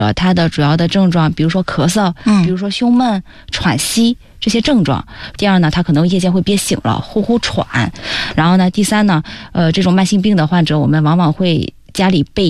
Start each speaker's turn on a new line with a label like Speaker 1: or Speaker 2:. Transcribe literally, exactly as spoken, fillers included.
Speaker 1: 呃，它的主要的症状，比如说咳嗽，
Speaker 2: 嗯，
Speaker 1: 比如说胸闷、喘息这些症状。第二呢，他可能夜间会憋醒了，呼呼喘。然后呢，第三呢，呃，这种慢性病的患者，我们往往会家里备